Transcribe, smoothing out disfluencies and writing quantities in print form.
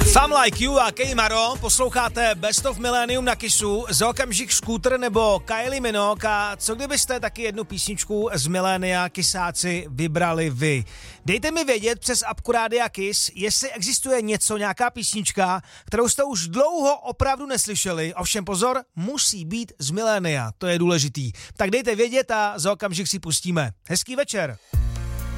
Some Like You a Kejmaro, posloucháte Best of Millennium na Kissu, za okamžik Scooter nebo Kylie Minogue a co kdybyste taky jednu písničku z milénia Kissáci vybrali vy. Dejte mi vědět přes apku Rádia Kiss, jestli existuje nějaká písnička, kterou jste už dlouho opravdu neslyšeli, ovšem pozor, musí být z milénia, to je důležitý. Tak dejte vědět a za okamžik si pustíme. Hezký večer.